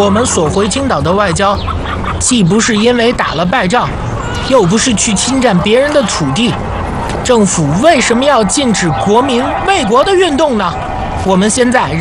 我们索回青岛的外交，既不是因为打了败仗，又不是去侵占别人的土地。政府为什么要禁止国民为国的运动呢？我们现在